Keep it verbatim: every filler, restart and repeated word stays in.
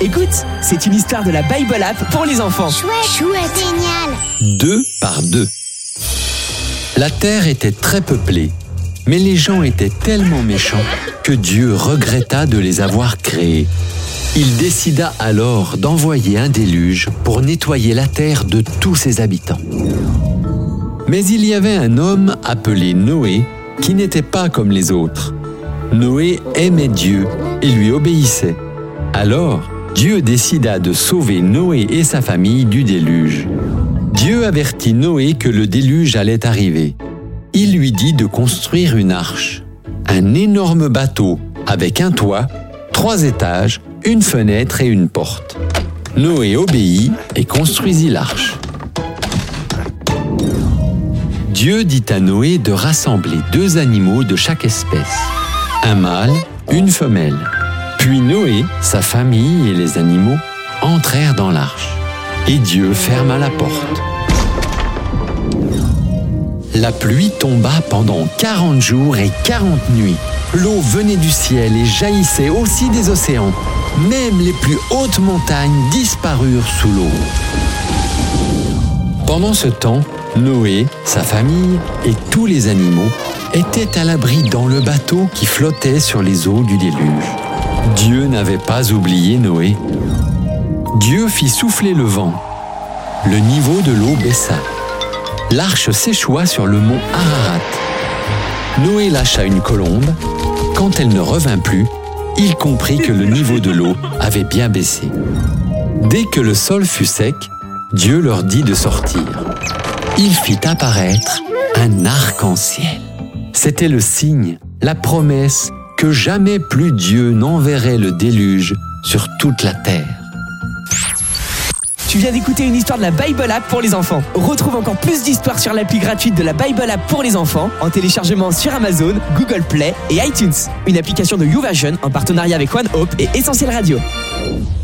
Écoute, c'est une histoire de la Bible App pour les enfants. Chouette, chouette, génial. Deux par deux. La terre était très peuplée, mais les gens étaient tellement méchants que Dieu regretta de les avoir créés. Il décida alors d'envoyer un déluge pour nettoyer la terre de tous ses habitants. Mais il y avait un homme appelé Noé qui n'était pas comme les autres. Noé aimait Dieu et lui obéissait. Alors, Dieu décida de sauver Noé et sa famille du déluge. Dieu avertit Noé que le déluge allait arriver. Il lui dit de construire une arche, un énorme bateau avec un toit, trois étages, une fenêtre et une porte. Noé obéit et construisit l'arche. Dieu dit à Noé de rassembler deux animaux de chaque espèce, un mâle, une femelle. Puis Noé, sa famille et les animaux entrèrent dans l'arche. Et Dieu ferma la porte. La pluie tomba pendant quarante jours et quarante nuits. L'eau venait du ciel et jaillissait aussi des océans. Même les plus hautes montagnes disparurent sous l'eau. Pendant ce temps, Noé, sa famille et tous les animaux étaient à l'abri dans le bateau qui flottait sur les eaux du déluge. Dieu n'avait pas oublié Noé. Dieu fit souffler le vent. Le niveau de l'eau baissa. L'arche s'échoua sur le mont Ararat. Noé lâcha une colombe. Quand elle ne revint plus, il comprit que le niveau de l'eau avait bien baissé. Dès que le sol fut sec, Dieu leur dit de sortir. Il fit apparaître un arc-en-ciel. C'était le signe, la promesse que jamais plus Dieu n'enverrait le déluge sur toute la terre. Tu viens d'écouter une histoire de la Bible App pour les enfants. Retrouve encore plus d'histoires sur l'appli gratuite de la Bible App pour les enfants en téléchargement sur Amazon, Google Play et iTunes. Une application de YouVersion en partenariat avec OneHope et Essentiel Radio.